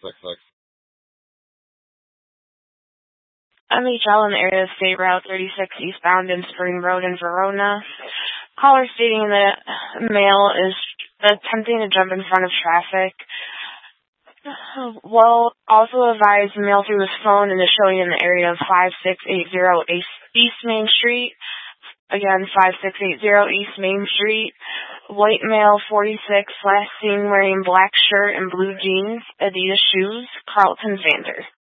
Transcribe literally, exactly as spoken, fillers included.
six six. M H L in the area of State Route thirty-six eastbound in Spring Road in Verona. Caller stating that male is attempting to jump in front of traffic. Well, also advised the male through his phone and is showing in the area of five six eight zero East Main Street. Again, five six eight zero East Main Street. White male, forty-six, last seen wearing black shirt and blue jeans, Adidas shoes, Carlton Sanders.